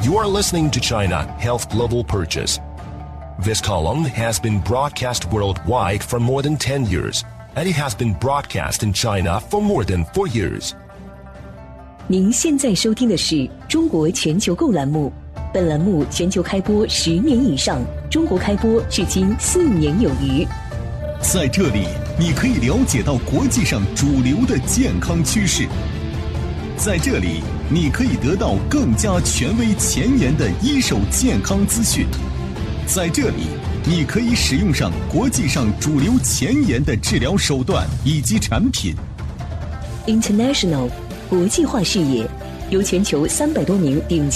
You are listening to China Health Global Purchase. This column has been broadcast worldwide for more than 10 years, and it has been broadcast in China for more than 4 years. 您现在收听的是中国全球购栏目，本栏目全球开播10年以上，中国开播至今4年有余。 在这里，你可以了解到国际上主流的健康趋势。在这里，你可以得到更加权威前沿的一手健康资讯。在这里，你可以使用上国际上主流前沿的治疗手段以及产品。 International 国际化视野，由全球300多名顶